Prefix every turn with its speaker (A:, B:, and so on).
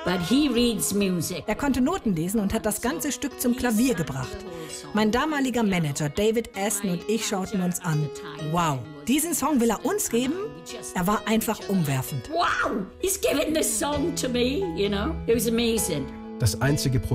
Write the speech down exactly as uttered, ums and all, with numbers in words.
A: but he reads music.
B: Er konnte Noten lesen und hat das ganze Stück zum Klavier gebracht. Mein damaliger Manager David Aston und ich schauten uns an. Wow, diesen Song will er uns geben? Er war einfach umwerfend.
A: Wow, he's giving this song to me, you know. It was amazing.
C: Das einzige Problem